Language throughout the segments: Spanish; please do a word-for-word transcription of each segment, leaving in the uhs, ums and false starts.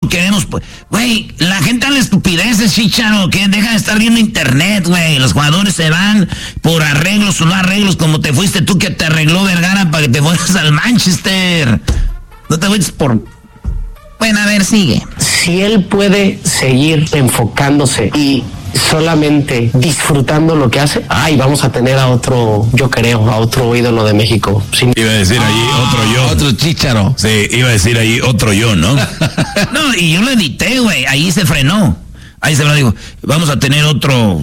queremos, güey, la gente habla estupideces, Chicharo, que deja de estar viendo internet, güey. Los jugadores se van por arreglos o no arreglos, como te fuiste tú que te arregló Vergara para que te fueras al Manchester. No te fuiste por... Bueno, a ver, sigue. Si él puede seguir enfocándose y solamente disfrutando lo que hace, ay, vamos a tener a otro, yo creo, a otro ídolo de México. Sin... Iba a decir allí ah, otro yo. Otro Chícharo. Sí, iba a decir allí otro yo, ¿no? No, y yo lo edité, güey, ahí se frenó. Ahí se frenó, digo, vamos a tener otro,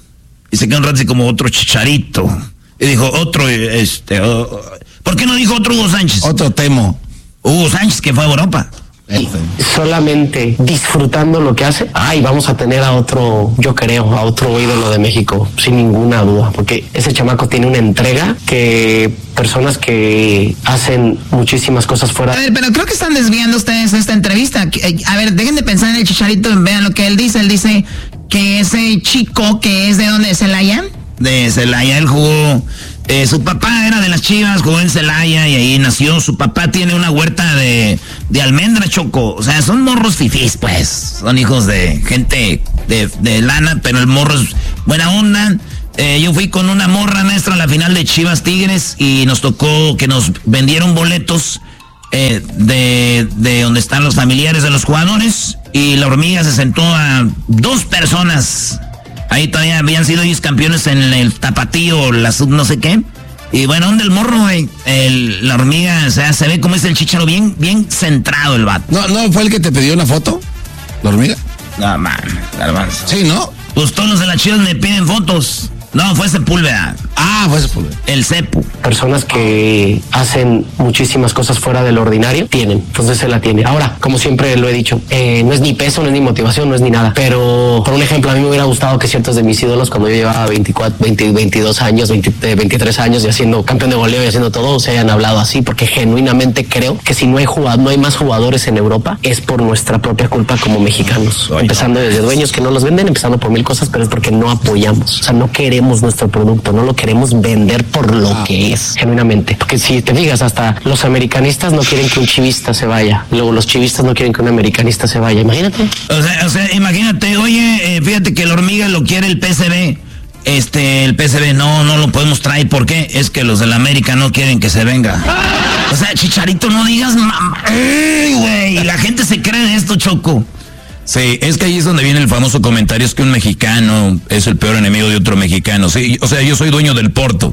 y se quedó un rato así como otro Chicharito. Y dijo, otro, este, oh, ¿por qué no dijo otro Hugo Sánchez? Otro Temo. Hugo Sánchez, que fue a Europa. Y solamente disfrutando lo que hace, ay, vamos a tener a otro, yo creo, a otro ídolo de México, sin ninguna duda, porque ese chamaco tiene una entrega que personas que hacen muchísimas cosas fuera. A ver, pero creo que están desviando ustedes esta entrevista. A ver, dejen de pensar en el Chicharito, vean lo que él dice. Él dice que ese chico que es de donde, Celaya, de Celaya, él jugó. Eh, su papá era de las Chivas, jugó en Celaya y ahí nació. Su papá tiene una huerta de, de almendra, Choco. O sea, son morros fifís, pues. Son hijos de gente de, de lana, pero el morro es buena onda. Eh, yo fui con una morra nuestra a la final de Chivas Tigres y nos tocó que nos vendieron boletos eh, de, de donde están los familiares de los jugadores. Y la hormiga se sentó a dos personas. Ahí todavía habían sido ellos campeones en el tapatío, la sub no sé qué. Y bueno, ¿dónde el morro, güey? El, la hormiga, o sea, se ve como es el Chícharo, bien, bien centrado el vato. ¿No, no fue el que te pidió una foto? ¿La hormiga? No, man, garbanzo. Sí, ¿no? Pues todos los de las Chivas me piden fotos. No, fue Sepúlveda. Ah, fue Sepúlveda. El Cepu. Personas que hacen muchísimas cosas fuera del ordinario, tienen. Entonces se la tiene. Ahora, como siempre lo he dicho, eh, no es ni peso, no es ni motivación, no es ni nada. Pero, por un ejemplo, a mí me hubiera gustado que ciertos de mis ídolos, cuando yo llevaba veinticuatro, veinte, veintidós años, veinte, veintitrés años y haciendo campeón de goleo y haciendo todo, se hayan hablado así, porque genuinamente creo que si no hay jugado, no hay más jugadores en Europa, es por nuestra propia culpa como mexicanos. Ay, empezando no. desde dueños que no los venden, empezando por mil cosas, pero es porque no apoyamos. O sea, no queremos nuestro producto, no lo queremos vender por lo ah. que es, genuinamente. Porque si te digas, hasta los americanistas no quieren que un chivista se vaya, luego los chivistas no quieren que un americanista se vaya, imagínate. O sea, o sea imagínate, oye, eh, fíjate que la hormiga lo quiere el P S V, este, el P S V no, no lo podemos traer, ¿por qué? Es que los de la América no quieren que se venga. O sea, Chicharito, no digas, mamá, güey, la gente se cree de esto, Choco. Sí, es que ahí es donde viene el famoso comentario, es que un mexicano es el peor enemigo de otro mexicano. Sí, o sea, yo soy dueño del Porto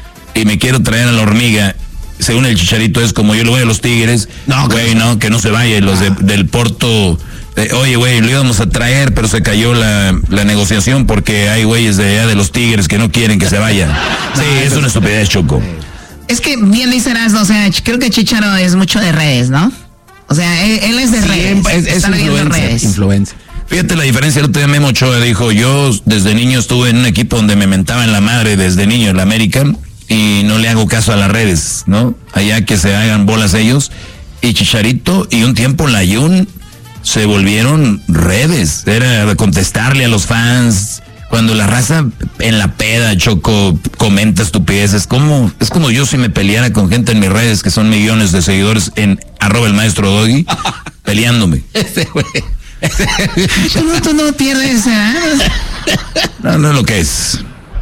y me quiero traer a la hormiga. Según el Chicharito es como yo lo voy a los Tigres. No, güey, no, que no se vaya. Los de, del Porto, eh, oye, güey, lo íbamos a traer, pero se cayó la, la negociación porque hay güeyes de allá de los Tigres que no quieren que se vayan. Sí, no, es una estupidez, Choco. Es que bien dice Erasmo, o sea, creo que Chicharo es mucho de redes, ¿no? O sea, él, él es de sí, redes. Es, es influencer, influencer. Fíjate la diferencia, el otro día Memo Ochoa dijo, yo desde niño estuve en un equipo donde me mentaban la madre desde niño en la América y no le hago caso a las redes, ¿no? Allá que se hagan bolas ellos. Y Chicharito y un tiempo la Jun se volvieron redes, era contestarle a los fans. Cuando la raza en la peda, Choco, comenta estupideces, como, es como yo si me peleara con gente en mis redes, que son millones de seguidores en arroba el maestro Doggy, peleándome. Ese güey. Tú no, tú no pierdes, ¿eh? No, no es lo que es.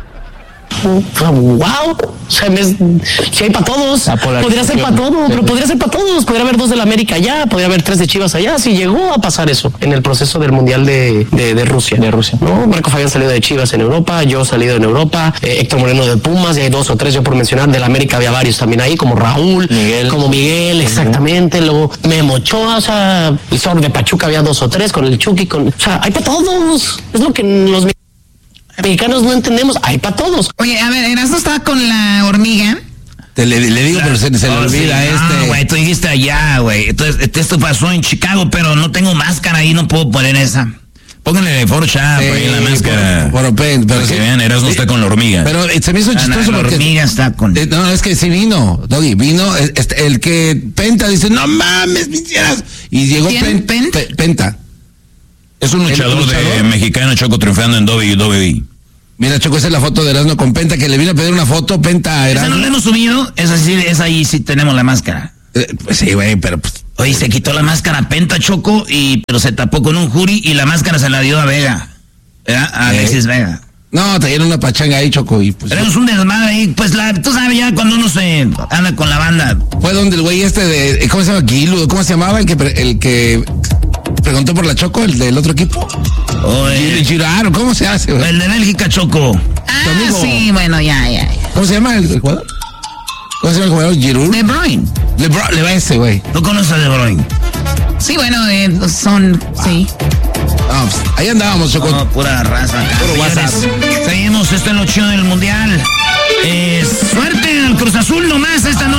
Wow, o sea, me, si hay para todos, podría ser para todo, pero podría ser para todos, podría haber dos de la América allá, podría haber tres de Chivas allá, si llegó a pasar eso en el proceso del Mundial de, de, de Rusia, de Rusia, ¿no? Marco Fabián salido de Chivas en Europa, yo salido en Europa, eh, Héctor Moreno de Pumas, y hay dos o tres yo por mencionar, de la América había varios también ahí, como Raúl, Miguel, como Miguel, exactamente, luego Memo Ochoa, o sea, el Zorro de Pachuca había dos o tres, con el Chucky, con, o sea, hay para todos, es lo que los mexicanos no entendemos, hay para todos. Oye, a ver, Erasmo estaba con la hormiga. Te le, le digo, pero se, se oh, le olvida sí, este. No, güey, tú dijiste allá, güey. Entonces, esto pasó en Chicago, pero no tengo máscara ahí, no puedo poner esa. Pónganle de Photoshop sí, ahí la máscara. Por, por, pero para sí, que vean, Erasmo sí, está con la hormiga. Pero se me hizo chistoso la porque... La hormiga está con... Eh, no, es que sí vino, Doggy, vino este, el que Penta dice, no mames, me hicieras. Y llegó ¿Quién? Pen, Pen, Penta. Es un luchador, luchador de mexicano, Choco, triunfando en W W E. Mira, Choco, esa es la foto de Erasmo con Penta, que le vino a pedir una foto, Penta a Erasmo. ¿Esa no la hemos subido? Esa sí, esa ahí sí tenemos la máscara. Eh, pues sí, güey, pero pues, Oye, se quitó la máscara Penta, Choco, y pero se tapó con un jury y la máscara se la dio a Vega. ¿Verdad? A Alexis eh. Vega. No, trajeron una pachanga ahí, Choco, y pues... Tenemos un desmadre ahí, pues la, tú sabes ya cuando uno se anda con la banda. Fue donde el güey este de, ¿cómo se llama? Guilu, ¿cómo se llamaba? El que, el que preguntó por la Choco, el del otro equipo. Oh, el Girard, ¿cómo se hace, güey? El de Bélgica, Choco. Ah, sí, bueno, ya, ya, ya. ¿Cómo se llama el, el jugador? ¿Cómo se llama el jugador? Giroud. De Bruyne. De Bruyne, le va ese, güey. ¿No conoces a De Bruyne? Sí, bueno, eh, son, wow. sí. No, pues, ahí andábamos, Choco. No, pura raza. Puro WhatsApp. Seguimos, esto es lo chido del Mundial. Eh, suerte al Cruz Azul nomás esta noche.